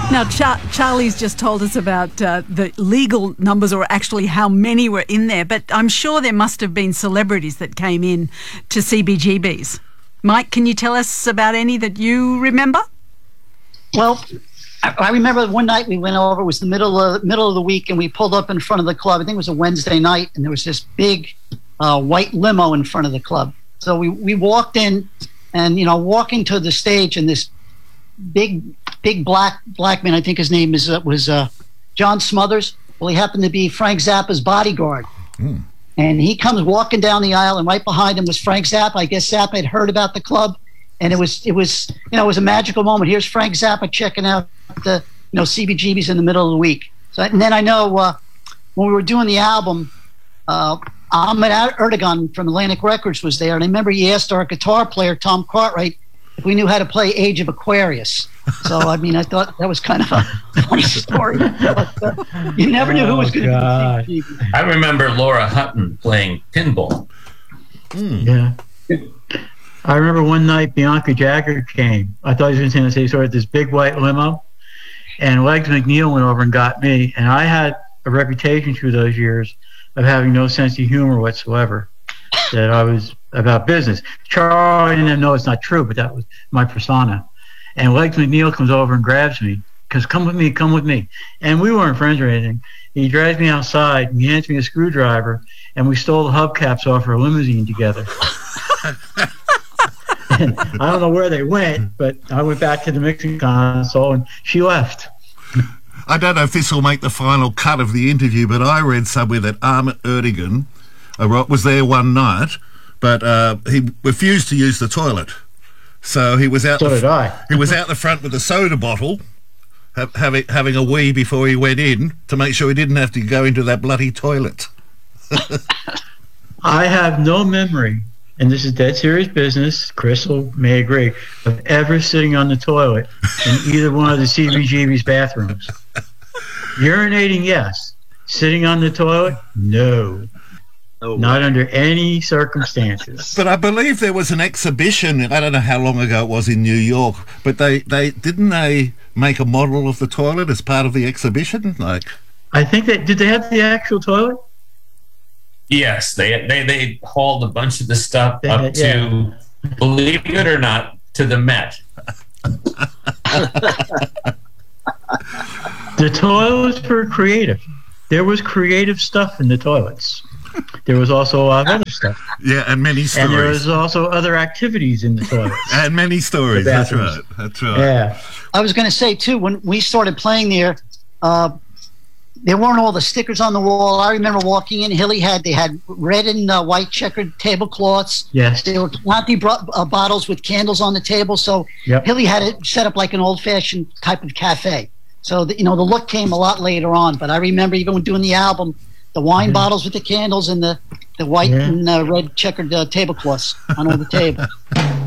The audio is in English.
Now, Charlie's just told us about the legal numbers, or actually how many were in there, but I'm sure there must have been celebrities that came in to CBGB's. Mike, can you tell us about any that you remember? Well, I remember one night we went over. It was the middle of the week, and we pulled up in front of the club. I think it was a Wednesday night, and there was this big white limo in front of the club. So we walked in, and walking to the stage, and this big black man, I think his name was John Smothers. Well, he happened to be Frank Zappa's bodyguard. And he comes walking down the aisle, and right behind him was Frank Zappa. I guess Zappa had heard about the club, and it was a magical moment. Here's Frank Zappa checking out the CBGB's in the middle of the week. So, and then I know when we were doing the album, Ahmet Erdogan from Atlantic Records was there, and I remember he asked our guitar player Tom Cartwright if we knew how to play Age of Aquarius. So, I mean, I thought that was kind of a funny story. But, you never knew who was going to be. I remember Laura Hutton playing pinball. Yeah. I remember one night Bianca Jagger came. I thought he was going to say, sort of this big white limo. And Legs McNeil went over and got me. And I had a reputation through those years of having no sense of humor whatsoever. That I was about business. Charlie didn't know it's not true, but that was my persona. And Legs McNeil comes over and grabs me, because come with me. And we weren't friends or anything. He drags me outside, and he hands me a screwdriver, and we stole the hubcaps off her limousine together. And I don't know where they went, but I went back to the mixing console, and she left. I don't know if this will make the final cut of the interview, but I read somewhere that Ahmet Erdogan was there one night, but he refused to use the toilet. So he was out. So did I. He was out the front with a soda bottle, having a wee before he went in to make sure he didn't have to go into that bloody toilet. I have no memory, and this is dead serious business, Crystal may agree, of ever sitting on the toilet in either one of the CBGB's bathrooms. Urinating, yes. Sitting on the toilet, no. Not under any circumstances. But I believe there was an exhibition, I don't know how long ago it was in New York, but they make a model of the toilet as part of the exhibition? I think did they have the actual toilet? Yes, they hauled a bunch of the stuff up to, believe it or not, to the Met. The toilets were creative. There was creative stuff in the toilets. There was also a lot of other stuff. Yeah, and many stories. And there was also other activities in the toilets. And many stories. That's right. Yeah. I was going to say, too, when we started playing there, there weren't all the stickers on the wall. I remember walking in. Hilly they had red and white checkered tablecloths. Yes. There were plenty bottles with candles on the table. So Hilly had it set up like an old-fashioned type of cafe. So the look came a lot later on. But I remember even when doing the album, the wine bottles with the candles and the white and red checkered tablecloths on all the tables.